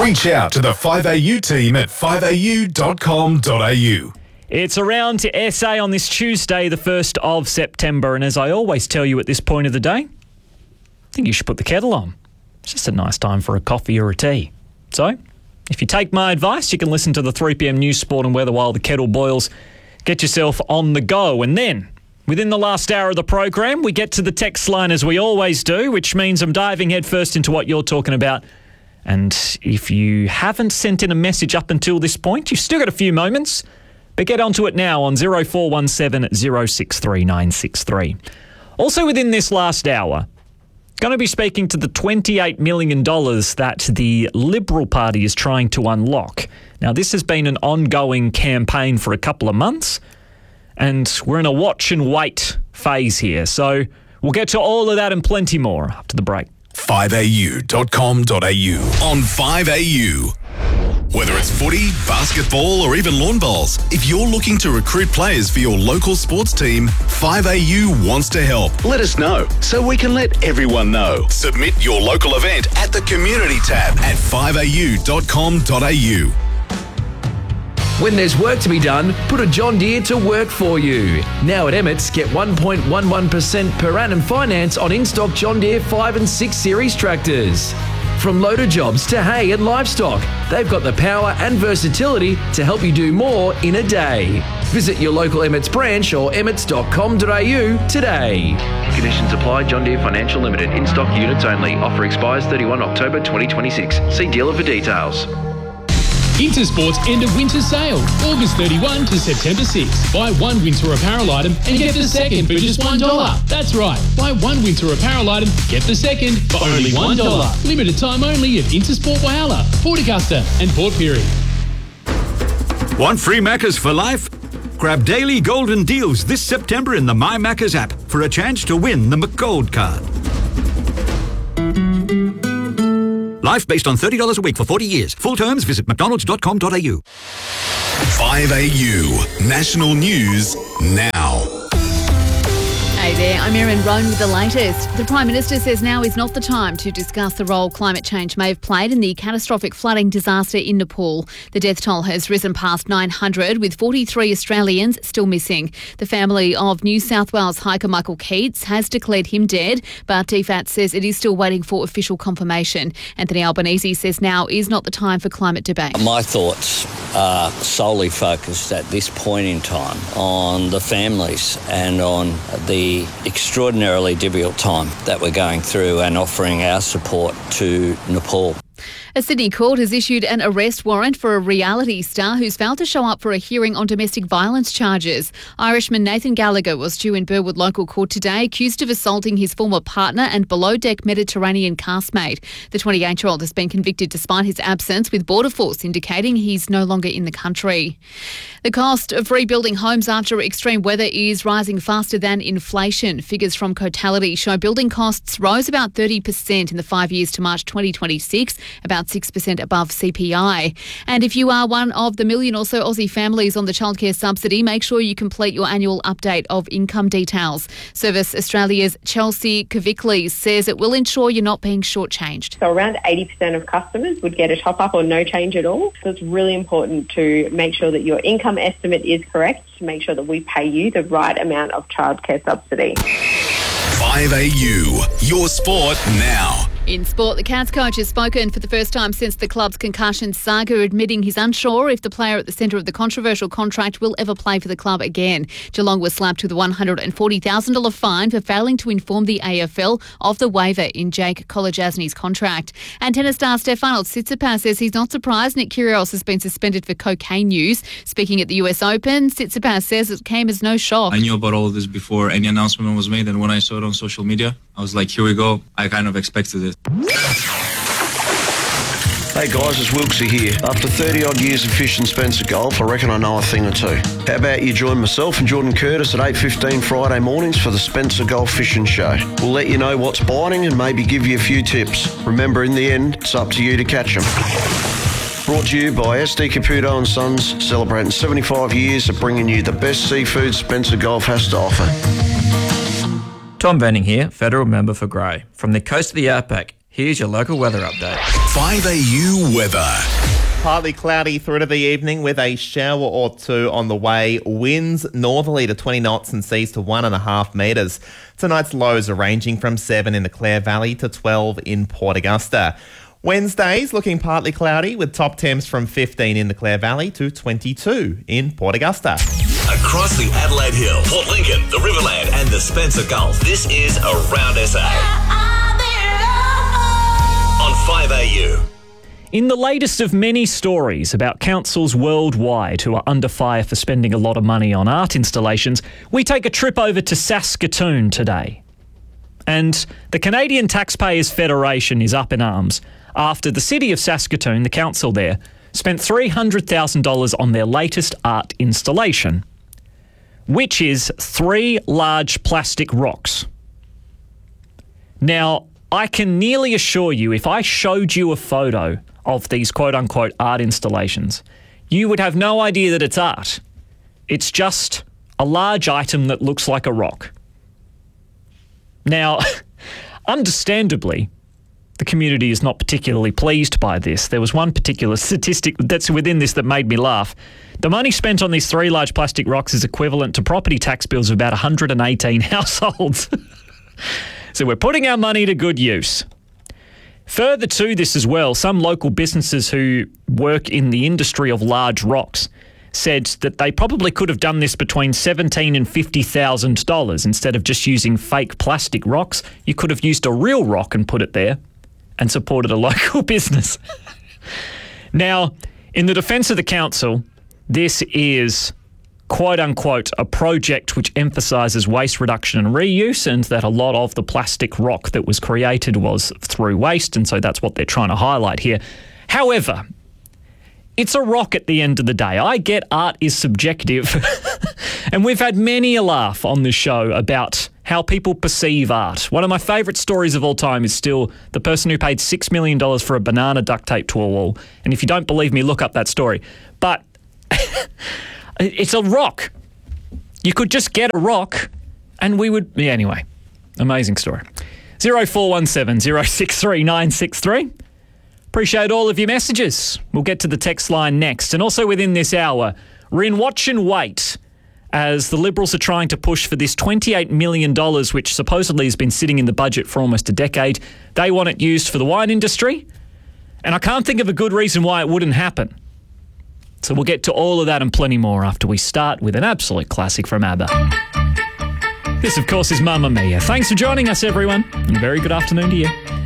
Reach out to the 5AU team at 5au.com.au. It's around to SA on this Tuesday, the 1st of September, and as I always tell you at this point of the day, I think you should put the kettle on. It's just a nice time for a coffee or a tea. So, if you take my advice, you can listen to the 3pm news, sport and weather while the kettle boils. Get yourself on the go. And then, within the last hour of the program, we get to the text line as we always do, which means I'm diving headfirst into what you're talking about. And if you haven't sent in a message up until this point, you've still got a few moments. But get onto it now on 0417 063 963. Also within this last hour, going to be speaking to the $28 million that the Liberal Party is trying to unlock. Now, this has been an ongoing campaign for a couple of months, and we're in a watch and wait phase here. So we'll get to all of that and plenty more after the break. 5au.com.au on 5AU. Whether it's footy, basketball or even lawn bowls, if you're looking to recruit players for your local sports team, 5AU wants to help. Let us know so we can let everyone know. Submit your local event at the community tab at 5au.com.au. When there's work to be done, put a John Deere to work for you. Now at Emmett's, get 1.11% per annum finance on in-stock John Deere 5 and 6 Series tractors. From loader jobs to hay and livestock, they've got the power and versatility to help you do more in a day. Visit your local Emmett's branch or emmets.com.au today. Conditions apply. John Deere Financial Limited. In-stock units only. Offer expires 31 October 2026. See dealer for details. Intersport's end of winter sale, August 31 to September 6. Buy one winter apparel item and get the second for just $1. That's right, buy one winter apparel item, get the second for only $1. Limited time only at Intersport Whyalla, Port Augusta and Port Pirie. Want free Maccas for life? Grab daily golden deals this September in the My Maccas app for a chance to win the McGold card. Life based on $30 a week for 40 years. Full terms, visit mcdonalds.com.au. 5AU, national news now. Hey there, I'm Erin Roan with the latest. The Prime Minister says now is not the time to discuss the role climate change may have played in the catastrophic flooding disaster in Nepal. The death toll has risen past 900, with 43 Australians still missing. The family of New South Wales hiker Michael Keats has declared him dead, but DFAT says it is still waiting for official confirmation. Anthony Albanese says now is not the time for climate debate. My thoughts are solely focused at this point in time on the families and on the extraordinarily difficult time that we're going through and offering our support to Nepal. A Sydney court has issued an arrest warrant for a reality star who's failed to show up for a hearing on domestic violence charges. Irishman Nathan Gallagher was due in Burwood Local Court today, accused of assaulting his former partner and below-deck Mediterranean castmate. The 28-year-old has been convicted despite his absence, with Border Force indicating he's no longer in the country. The cost of rebuilding homes after extreme weather is rising faster than inflation. Figures from Cotality show building costs rose about 30% in the 5 years to March 2026, about 6% above CPI. And if you are one of the million or so Aussie families on the childcare subsidy, make sure you complete your annual update of income details. Service Australia's Chelsea Kvikli says it will ensure you're not being shortchanged. So around 80% of customers would get a top-up or no change at all. So it's really important to make sure that your income estimate is correct, to make sure that we pay you the right amount of childcare subsidy. 5AU, your sport now. In sport, the Cats coach has spoken for the first time since the club's concussion saga, admitting he's unsure if the player at the centre of the controversial contract will ever play for the club again. Geelong was slapped with a $140,000 fine for failing to inform the AFL of the waiver in Jake Kolodjasny's contract. And tennis star Stefanos Tsitsipas says he's not surprised Nick Kyrgios has been suspended for cocaine news. Speaking at the US Open, Tsitsipas says it came as no shock. I knew about all of this before any announcement was made, and when I saw it on social media, I was like, here we go. I kind of expected it. Hey guys, it's Wilksy here. After 30 odd years of fishing Spencer Golf, I reckon I know a thing or two. How about you join myself and Jordan Curtis at 8:15 Friday mornings for the Spencer Golf Fishing Show. We'll let you know what's biting and maybe give you a few tips. Remember, in the end, it's up to you to catch them. Brought to you by SD Caputo & Sons, celebrating 75 years of bringing you the best seafood Spencer Golf has to offer. Tom Venning here, federal member for Grey. From the coast of the outback, Here's your local weather update. 5AU weather. Partly cloudy through to the evening with a shower or two on the way. Winds northerly to 20 knots and seas to 1.5 metres. Tonight's lows are ranging from 7 in the Clare Valley to 12 in Port Augusta. Wednesday's looking partly cloudy with top temps from 15 in the Clare Valley to 22 in Port Augusta. Across the Adelaide Hills, Port Lincoln, the Riverland and the Spencer Gulf, this is Around SA. On 5AU. In the latest of many stories about councils worldwide who are under fire for spending a lot of money on art installations, we take a trip over to Saskatoon today. And the Canadian Taxpayers Federation is up in arms after the city of Saskatoon, the council there, spent $300,000 on their latest art installation, which is 3 large plastic rocks. Now, I can nearly assure you, if I showed you a photo of these quote-unquote art installations, you would have no idea that it's art. It's just a large item that looks like a rock. Now, understandably, the community is not particularly pleased by this. There was one particular statistic that's within this that made me laugh. The money spent on these 3 large plastic rocks is equivalent to property tax bills of about 118 households. So we're putting our money to good use. Further to this as well, some local businesses who work in the industry of large rocks said that they probably could have done this between $17,000 and $50,000 instead of just using fake plastic rocks. You could have used a real rock and put it there and supported a local business. Now, in the defence of the council, this is quote-unquote a project which emphasises waste reduction and reuse, and that a lot of the plastic rock that was created was through waste, and so that's what they're trying to highlight here. However, it's a rock at the end of the day. I get art is subjective, and we've had many a laugh on this show about how people perceive art. One of my favourite stories of all time is still the person who paid $6 million for a banana duct tape to a wall, and if you don't believe me, look up that story. But it's a rock. You could just get a rock and we would... Yeah, anyway, amazing story. 0417 063 963. Appreciate all of your messages. We'll get to the text line next. And also within this hour, we're in watch and wait as the Liberals are trying to push for this $28 million, which supposedly has been sitting in the budget for almost a decade. They want it used for the wine industry. And I can't think of a good reason why it wouldn't happen. So we'll get to all of that and plenty more after we start with an absolute classic from ABBA. This, of course, is Mamma Mia. Thanks for joining us, everyone, and a very good afternoon to you.